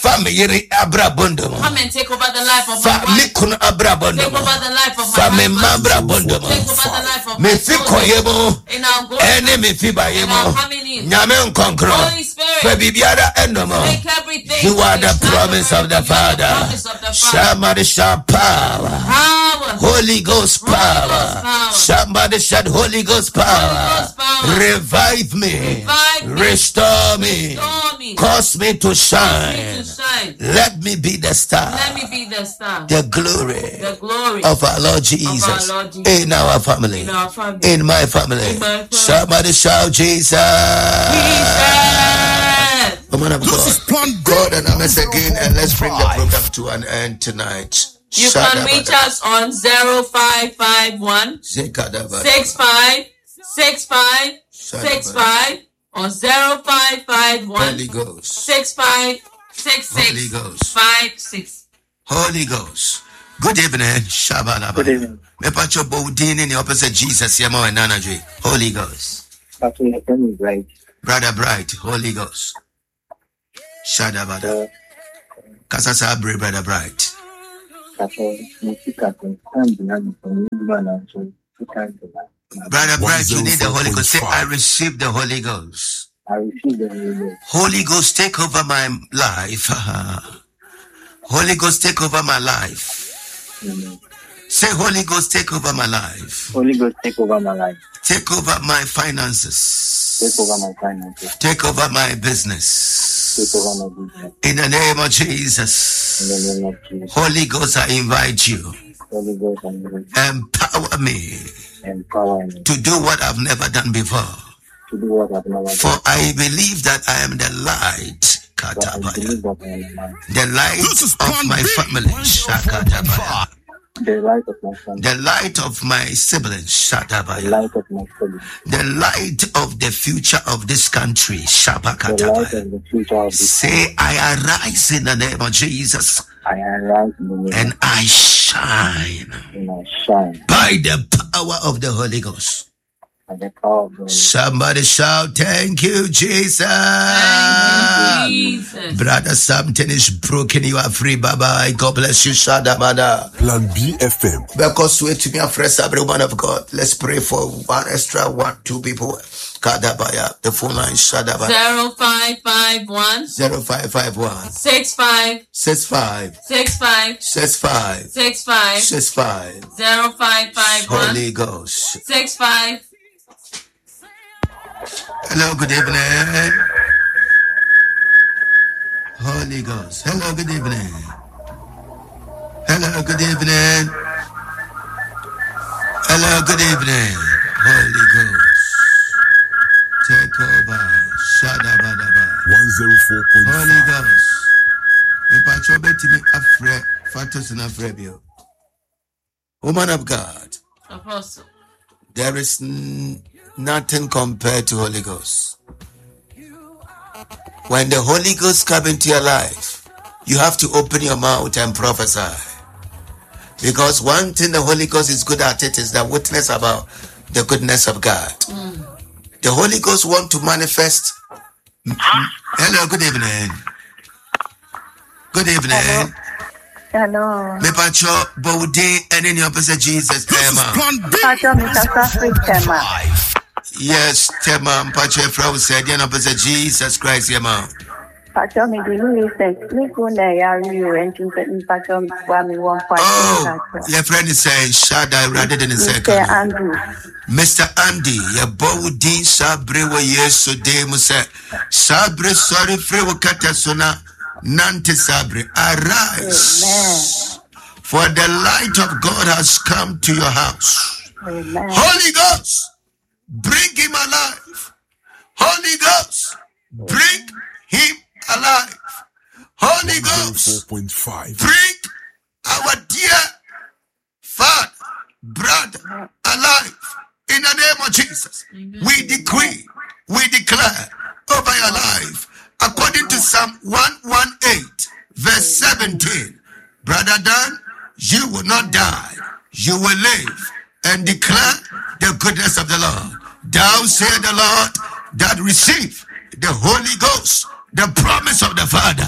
Family abrabondo. Come and take over the life of my wife. Take over the life of my husband. Take over the life of my children. In our going out, in our coming in. Holy Spirit, make everything. You are the promise of the Father. Somebody shout power. Holy Ghost power. Somebody shout Holy Ghost power. Revive me. Restore me. Cause me to shine. Let me be the star. The glory of our Lord Jesus in our family. In my family. Somebody shout Jesus. Woman of God, God and I'm again, and let's bring the program to an end tonight. You can reach us on 0551 65 65 65 or 0551 65 66 56. Holy Ghost. Good evening. Shabbat. Good evening. Me pacho Bodin in the opposite Jesus. Yamo and Nanaji. Holy Ghost. Brother Bright. Holy Ghost. Shadabada. Kasasa Brother Bright. Brother Bright, you need the Holy Ghost. Say, I receive the Holy Ghost. I receive the Holy Ghost. Holy Ghost, take over my life. Holy Ghost, take over my life. Amen. Say, Holy Ghost, take over my life. Holy Ghost, take over my life. Take over my finances. Take over my finances. Take over my business. Take over my business. In the name of Jesus. In the name of Jesus. Holy Ghost, I invite you. Holy Ghost, I invite you. Empower me. Empower me. To do what I've never done before. To do what I've never done. For I believe that I am the light. The light of my family. The light of my family. The light of my siblings. The light of my siblings. The light of the future of this country. The light of the future of this Say, I arise in the name of Jesus. I arise in the name and I shine. And I shine. By the power of the Holy Ghost. Somebody shout, thank you, Jesus. Thank you, Jesus. Brother, something is broken. You are free. Bye-bye. God bless you. Shadamada. Plan B FM. Because we to me a fresh everyone of God. Let's pray for one extra 2 people. Kadabaya. The phone line. Shadabaya. 0551 0551 65 65 65 65 65 65 0551 Holy Ghost 65. Hello, good evening. Holy Ghost. Hello, good evening. Hello, good evening. Hello, good evening. Holy Ghost. Take over. Shadabadaba. 104.5. Holy Ghost. Me pacho beti me afre. Fatos in afrebio. Woman of God. Apostle. There is nothing compared to Holy Ghost. When the Holy Ghost comes into your life, you have to open your mouth and prophesy. Because one thing the Holy Ghost is good at it is the witness about the goodness of God. The Holy Ghost wants to manifest. Hello, good evening. Good evening. Hello. Me pacho body and in your person Jesus Tema. Pacho Mr. Tema. Yes, Tema Pacho Frau said you know Jesus Christ Yama. Pacho me do listen. Me go na you and to Pacho me 1 point. Oh, your friend is saying Shada rather than second. Mr. Andy, your body sabre wa yeso de musa. Sabre sorry free wakata sona. Nante Sabre, arise. Amen. For the light of God has come to your house. Amen. Holy Ghost, bring him alive. Holy Ghost, bring him alive. Holy Ghost, bring our dear father, brother alive. In the name of Jesus, we decree, we declare over your life. According to Psalm 118, verse 17, Brother Dan, you will not die, you will live and declare the goodness of the Lord. Thou say the Lord that receive the Holy Ghost, the promise of the Father,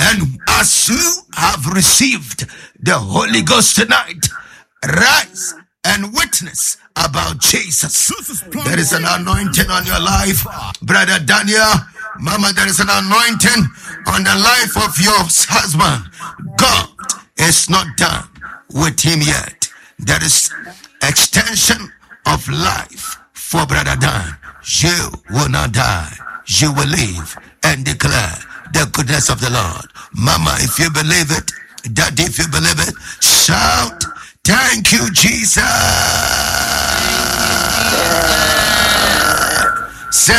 And as you have received the Holy Ghost tonight, rise and witness about Jesus. There is an anointing on your life, Brother Daniel. Mama, there is an anointing on the life of your husband. God is not done with him yet. There is extension of life for Brother Dan. You will not die. You will live and declare the goodness of the Lord. Mama, if you believe it, Daddy, if you believe it, shout, thank you, Jesus. Say